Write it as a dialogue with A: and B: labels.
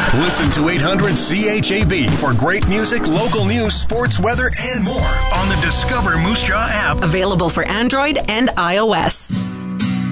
A: Listen to 800 CHAB for great music, local news, sports, weather, and more on the Discover Moose Jaw app.
B: Available for Android and iOS.